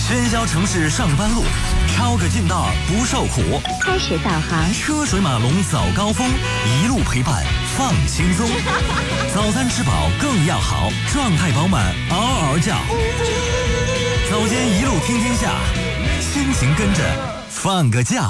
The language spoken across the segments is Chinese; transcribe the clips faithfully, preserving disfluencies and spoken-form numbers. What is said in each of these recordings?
喧嚣城市上班路，抄个近道不受苦。 开始导航， 车水马龙早高峰，一路陪伴放轻松。早餐吃饱更要好，状态饱满嗷嗷叫。早间一路听天下，心情跟着放个假。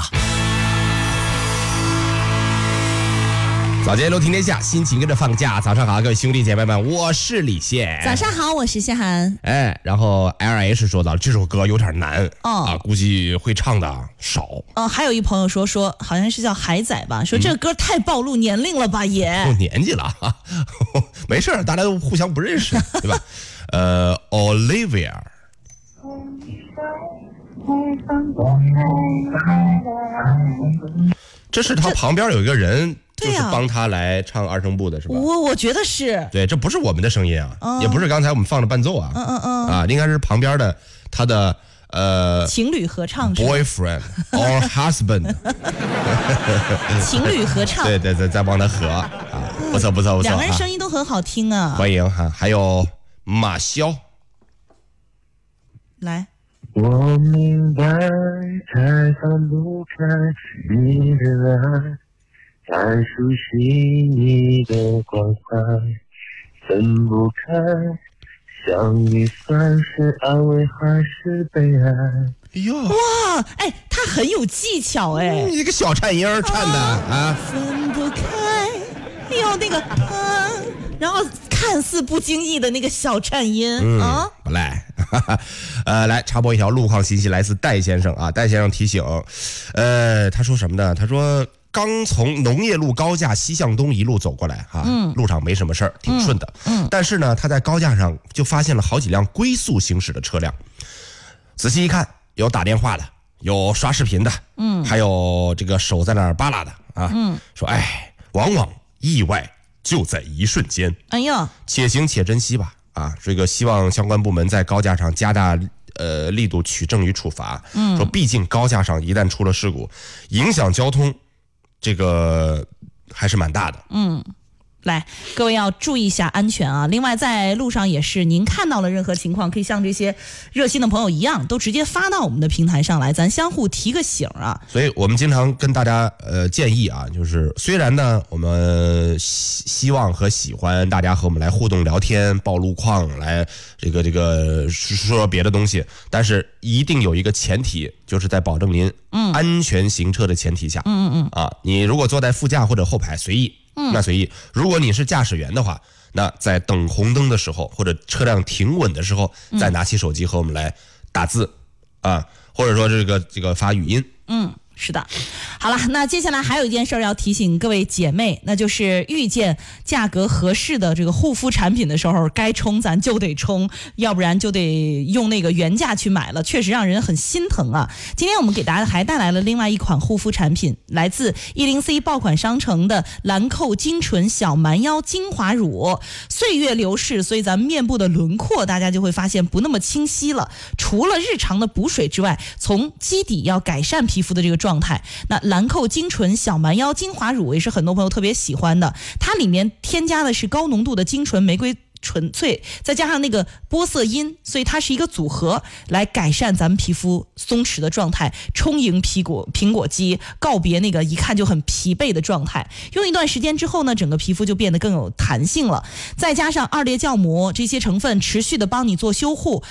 早间一路听天下，心情跟着放假。早上好，各位兄弟姐妹们，我是李现。 早上好，我是谢涵。 哎，然后 L H 说到这首歌有点难， 哦啊，估计会唱的少。 哦，还有一朋友说说，好像是叫海仔吧，说这个歌太暴露年龄了吧也。 有年纪了哈，没事，大家都互相不认识，对吧？呃 ，Olivia。这是他旁边有一个人，就是帮他来唱二声部的是吧？ 我我觉得是。 对，这不是我们的声音啊，嗯、也不是刚才我们放的伴奏啊， 嗯嗯嗯， 啊，应该是旁边的他的呃情侣合唱 ，boyfriend or husband， 情侣合唱， 对对对，在帮他合啊，不错不错不错， 两个人声音都很好听啊， 欢迎哈，还有马潇， 来。 我明白，太放不开你的爱，太熟悉你的关怀，分不开，想你算是安慰还是悲哀？ 哎呦， 哇，哎，他很有技巧哎， 你、嗯、这个小颤音颤的啊，啊分不开，哎呦那个啊，然后看似不经意的那个小颤音、嗯、啊， 不赖。呃，来插播一条路况信息，来自戴先生啊。戴先生提醒，呃，他说什么呢？他说刚从农业路高架西向东一路走过来哈、啊嗯，路上没什么事儿，挺顺的。嗯，但是呢，他在高架上就发现了好几辆龟速行驶的车辆。仔细一看，有打电话的，有刷视频的，嗯，还有这个手在那儿扒拉的啊。嗯，说哎，往往意外就在一瞬间。 哎呀， 且行且珍惜吧。啊，这个希望相关部门在高架上加大呃力度取证与处罚。嗯，说毕竟高架上一旦出了事故，影响交通，这个还是蛮大的。 嗯，来，各位要注意一下安全啊！另外，在路上也是，您看到了任何情况，可以像这些热心的朋友一样，都直接发到我们的平台上来，咱相互提个醒啊。 所以我们经常跟大家呃建议啊，就是虽然呢，我们希希望和喜欢大家和我们来互动聊天、报路况，来这个这个说别的东西，但是一定有一个前提，就是在保证您安全行车的前提下。嗯嗯嗯。啊，你如果坐在副驾或者后排随意。那随意，如果你是驾驶员的话，那在等红灯的时候或者车辆停稳的时候，再拿起手机和我们来打字啊，或者说这个这个发语音。 嗯，是的。好了，那接下来还有一件事要提醒各位姐妹，那就是遇见价格合适的这个护肤产品的时候，该冲咱就得冲，要不然就得用那个原价去买了，确实让人很心疼啊。今天我们给大家还带来了另外一款护肤产品，来自一零 C 爆款商城的兰蔻精纯小蛮腰精华乳。岁月流逝，所以咱们面部的轮廓大家就会发现不那么清晰了。除了日常的补水之外，从基底要改善皮肤的这个状态，那兰蔻精纯小蛮腰精华乳也是很多朋友特别喜欢的，它里面添加的是高浓度的精纯玫瑰纯粹，再加上那个玻色因，所以它是一个组合，来改善咱们皮肤松弛的状态，充盈苹果苹果肌，告别那个一看就很疲惫的状态。用一段时间之后呢，整个皮肤就变得更有弹性了。再加上二裂酵母这些成分持续的帮你做修护，